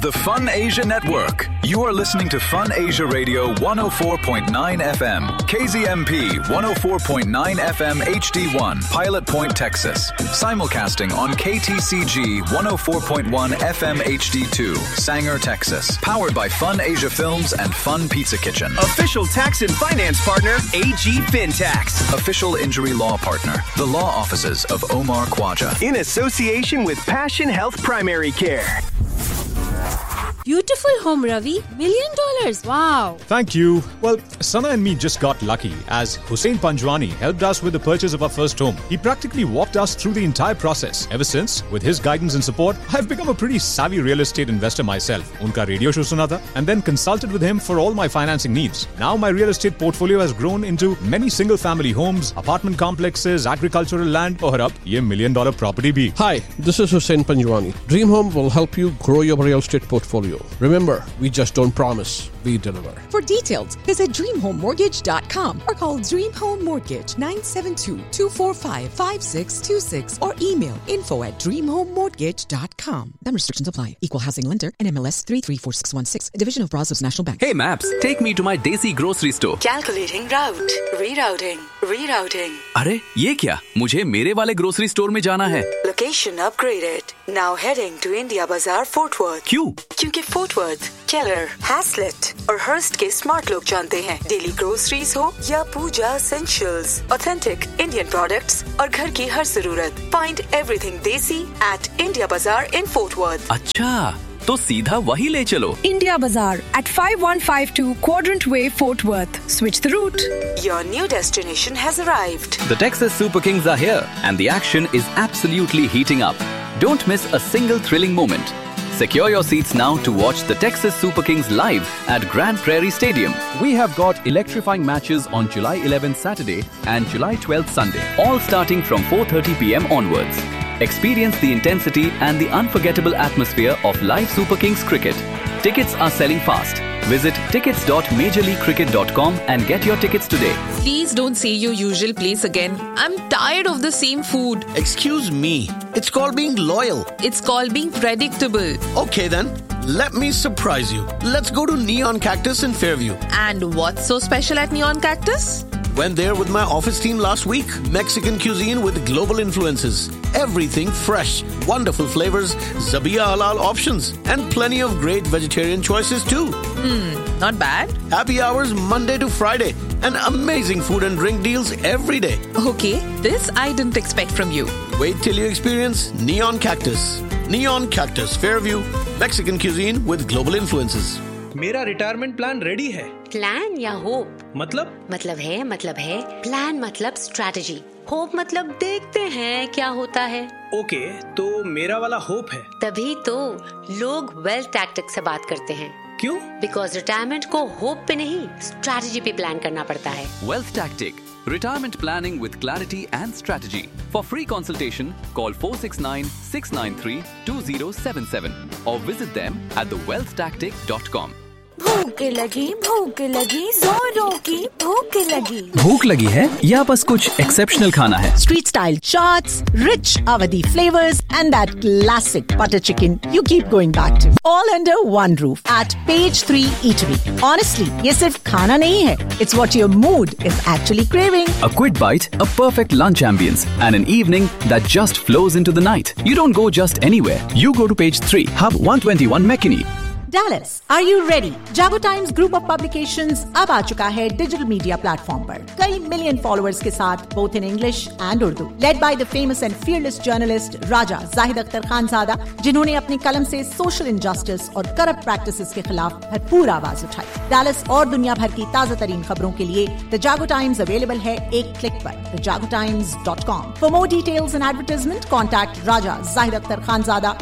The Fun Asia Network. You are listening to Fun Asia Radio 104.9 FM, KZMP 104.9 FM HD1, Pilot Point, Texas. Simulcasting on KTCG 104.1 FM HD2, Sanger, Texas. Powered by Fun Asia Films and Fun Pizza Kitchen. Official tax and finance partner, AG FinTax. Official injury law partner, the law offices of Omar Khwaja. In association with Passion Health Primary Care. Beautiful home, Ravi. $1 million. Wow. Thank you. Well, Sana and me just got lucky as Hussein Panjwani helped us with the purchase of our first home. He practically walked us through the entire process. Ever since, with his guidance and support, I've become a pretty savvy real estate investor myself. Unka radio show suna tha and then consulted with him for all my financing needs. Now my real estate portfolio has grown into many single family homes, apartment complexes, agricultural land और अब ये $1 million property भी. Hi, this is Hussein Panjwani. Dream Home will help you grow your real estate portfolio. Remember, we just don't promise, we deliver. For details, visit DreamHomeMortgage.com or call Dream Home Mortgage 972-245-5626 or email info@DreamHomeMortgage.com. Some restrictions apply. Equal housing lender, NMLS 334616, a division of Brazos National Bank. Hey Maps, take me to my Desi grocery store. Calculating route. Rerouting. अरे ये क्या? मुझे मेरे वाले grocery store में जाना है. Location upgraded. Now heading to India Bazaar, Fort Worth. क्यों? क्योंकि Fort Worth, Keller, Haslett और Hearst के स्मार्ट लोग जानते हैं. डेली ग्रोसरीज हो या पूजा essentials, authentic Indian products और घर की हर जरूरत. Find everything Desi at India Bazaar in Fort Worth. अच्छा, तो सीधा वही ले चलो. India Bazaar at 5152 Quadrant Way, Fort Worth. Switch the route. Your new destination has arrived. The Texas Super Kings are here and the action is absolutely heating up. Don't miss a single thrilling moment. Secure your seats now to watch the Texas Super Kings live at Grand Prairie Stadium. We have got electrifying matches on July 11th Saturday and July 12th Sunday, all starting from 4:30 p.m. onwards. Experience the intensity and the unforgettable atmosphere of live Super Kings cricket. Tickets are selling fast. Visit tickets.majorleaguecricket.com and get your tickets today. Please don't say your usual place again. I'm tired of the same food. Excuse me. It's called being loyal. It's called being predictable. Okay then. Let me surprise you. Let's go to Neon Cactus in Fairview. And what's so special at Neon Cactus? Went there with my office team last week. Mexican cuisine with global influences. Everything fresh. Wonderful flavors. Zabiya halal options. And plenty of great vegetarian choices too. Not bad. Happy hours Monday to Friday. And amazing food and drink deals every day. Okay, this I didn't expect from you. Wait till you experience Neon Cactus. Neon Cactus, Fairview. Mexican cuisine with global influences. मेरा retirement plan ready है. Plan या hope? मतलब है plan मतलब strategy. Hope मतलब देखते हैं क्या होता है. ओके, तो मेरा वाला होप है. तभी तो लोग वेल्थ टैक्टिक से बात करते हैं. क्यों? बिकॉज रिटायरमेंट को होप पे नहीं, स्ट्रैटेजी पे प्लान करना पड़ता है. Wealth Tactic. Retirement planning with clarity and strategy. For free consultation, call 469-693-2077 or visit them at thewealthtactic.com. भूख लगी जोरों की भूख लगी. भूख लगी है या बस कुछ एक्सेप्शनल खाना है? Street style chaats, rich Awadhi flavors and that classic butter chicken you keep going back to. All under one roof at Page 3 Eatery. Honestly, ये सिर्फ खाना नहीं है. It's what your mood is actually craving. A quick bite, a perfect lunch ambience and an evening that just flows into the night. You don't go just anywhere. You go to Page 3, Hub 121 McKinney. Dallas, are you ready? Jago Times Group of Publications अब आ चुका है digital media platform पर कई million followers के साथ both in English and Urdu. Led by the famous and fearless journalist Raja Zahid Akhtar Khanzada, जिन्होंने अपनी कलम से सोशल इनजस्टिस और करप्ट प्रैक्टिसेस के खिलाफ भरपूर आवाज उठाई. Dallas और दुनिया भर की ताजा तरीन खबरों के लिए The Jago Times अवेलेबल है एक क्लिक पर thejagotimes.com. For more details and advertisement, contact Raja Zahid Akhtar Khanzada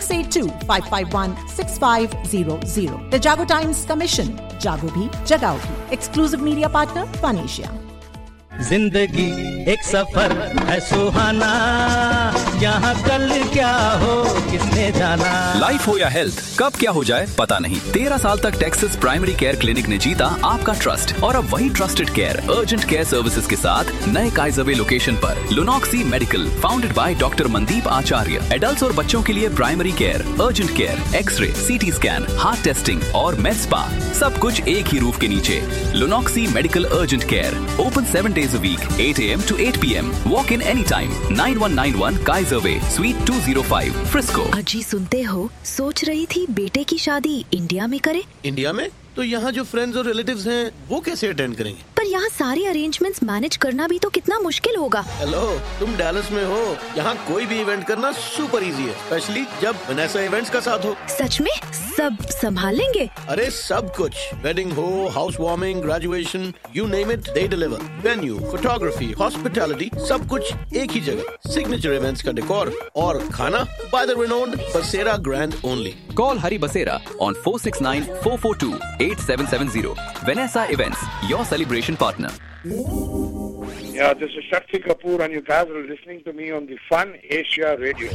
682-551-6500. The Jago Times Commission. जागो भी जगाओ भी. Exclusive media partner Fun Asia. जिंदगी एक सफर है सुहाना, यहाँ कल क्या हो किसने जाना। लाइफ हो या हेल्थ, कब क्या हो जाए पता नहीं। 13 साल तक टेक्सास प्राइमरी केयर क्लिनिक ने जीता आपका ट्रस्ट और अब वही trusted care urgent care services के साथ नए काइजरवे लोकेशन पर लुनॉक्सी medical, founded by doctor Mandeep Acharya. Adults और बच्चों के लिए primary care, urgent care, x ray, CT scan, heart testing और med spa, सब कुछ एक ही रूफ के नीचे। लुनॉक्सी medical urgent care, open 7 days a week, 8 a.m. to 8 p.m. Walk in anytime. 9191 Kaiser Way, Suite 205, Frisco. अजी सुनते हो, सोच रही थी बेटे की शादी इंडिया में करे। इंडिया में? तो यहाँ जो फ्रेंड्स और रिलेटिव्स हैं वो कैसे अटेंड करेंगे? पर यहाँ सारे अरेंजमेंट्स मैनेज करना भी तो कितना मुश्किल होगा। हेलो, तुम डैलस में हो, यहाँ कोई भी इवेंट करना सुपर इजी है, स्पेशली जब वनेसा इवेंट्स का साथ हो। सच में सब संभाल लेंगे? अरे सब कुछ, वेडिंग हो, house warming, graduation, you name it, they deliver. Venue, photography, hospitality, सब कुछ एक ही जगह। सिग्नेचर इवेंट्स का डेकोर और खाना बाय द रिनोन्ड बसेरा grand only. Call Hari Basera on 469-442-8770. Vanessa Events, your celebration partner. Yeah, this is Shakti Kapoor and you guys are listening to me on the Fun Asia Radio.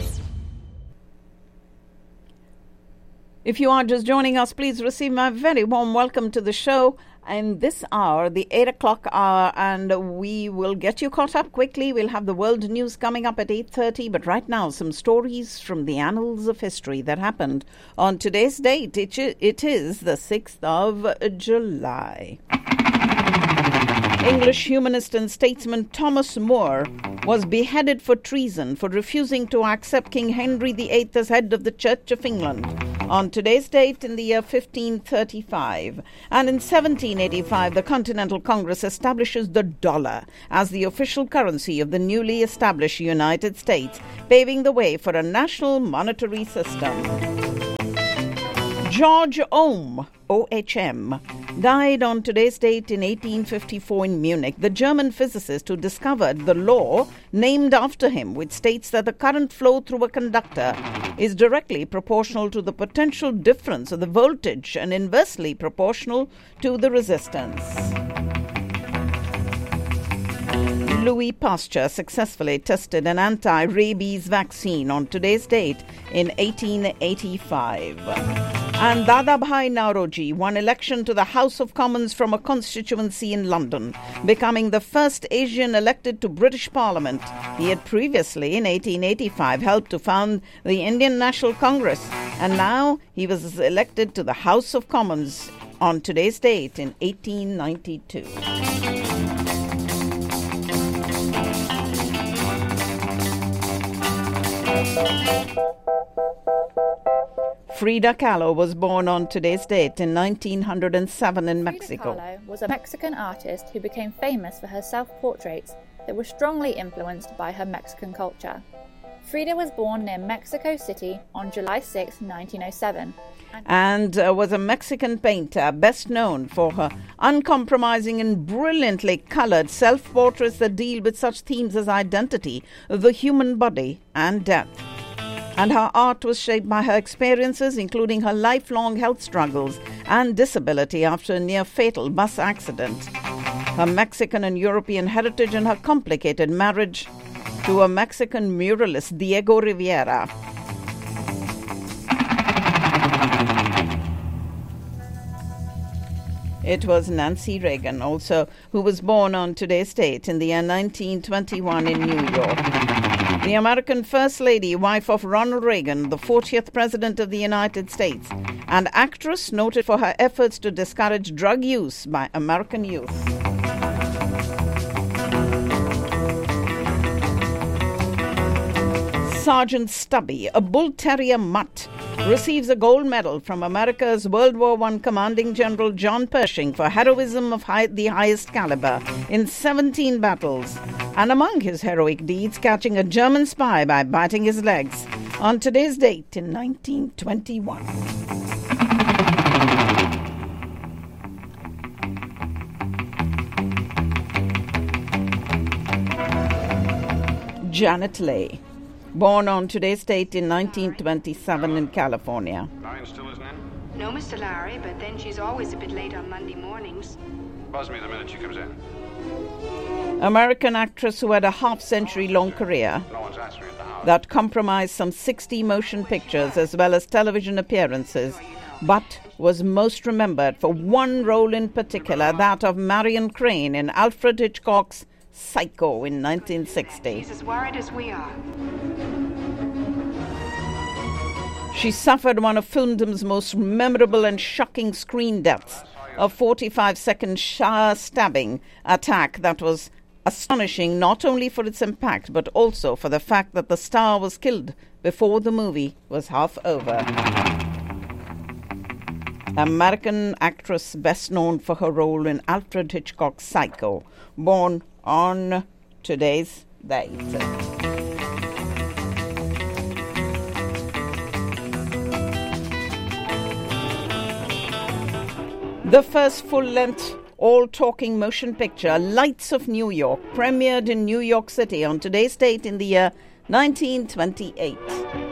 If you are just joining us, please receive my very warm welcome to the show. In this hour, the 8 o'clock hour, and we will get you caught up quickly. We'll have the world news coming up at 8:30, but right now, some stories from the annals of history that happened on today's date. It is the 6th of July. English humanist and statesman Thomas More was beheaded for treason for refusing to accept King Henry VIII as head of the Church of England on today's date in the year 1535. And in 1785, the Continental Congress establishes the dollar as the official currency of the newly established United States, paving the way for a national monetary system. George Ohm, OHM, died on today's date in 1854 in Munich. The German physicist who discovered the law named after him, which states that the current flow through a conductor is directly proportional to the potential difference of the voltage and inversely proportional to the resistance. Louis Pasteur successfully tested an anti-rabies vaccine on today's date in 1885. And Dadabhai Nauroji won election to the House of Commons from a constituency in London, becoming the first Asian elected to British Parliament. He had previously, in 1885, helped to found the Indian National Congress, and now he was elected to the House of Commons on today's date in 1892. Frida Kahlo was born on today's date in 1907 in Mexico. Frida Kahlo was a Mexican artist who became famous for her self-portraits that were strongly influenced by her Mexican culture. Frida was born near Mexico City on July 6, 1907. And was a Mexican painter best known for her uncompromising and brilliantly colored self-portraits that deal with such themes as identity, the human body, and death. And her art was shaped by her experiences, including her lifelong health struggles and disability after a near-fatal bus accident, her Mexican and European heritage, and her complicated marriage to a Mexican muralist, Diego Rivera. It was Nancy Reagan, also, who was born on today's date in the year 1921 in New York. The American First Lady, wife of Ronald Reagan, the 40th President of the United States, and actress noted for her efforts to discourage drug use by American youth. Sergeant Stubby, a bull terrier mutt, receives a gold medal from America's World War I commanding General John Pershing for heroism of the highest caliber in 17 battles, and among his heroic deeds, catching a German spy by biting his legs on today's date in 1921. Janet Leigh, born on today's date in 1927 in California. Line still isn't in? No, Mr. Lowry, but then she's always a bit late on Monday mornings. Buzz me the minute she comes in. American actress who had a half-century-long career that comprised some 60 motion pictures as well as television appearances, but was most remembered for one role in particular, that of Marion Crane in Alfred Hitchcock's Psycho in 1960. She's as worried as we are. She suffered one of filmdom's most memorable and shocking screen deaths, a 45-second stabbing attack that was astonishing not only for its impact but also for the fact that the star was killed before the movie was half over. American actress best known for her role in Alfred Hitchcock's Psycho, born on today's date. The first full-length, all-talking motion picture, Lights of New York, premiered in New York City on today's date in the year 1928.